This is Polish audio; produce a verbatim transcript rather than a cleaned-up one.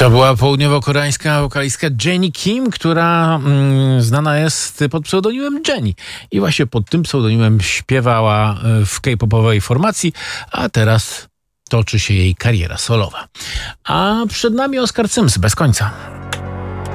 To była południowo-koreańska wokalistka Jennie Kim, która mm, znana jest pod pseudonimem Jennie. I właśnie pod tym pseudonimem śpiewała w K-popowej formacji, a teraz toczy się jej kariera solowa. A przed nami Oskar Cyms bez końca.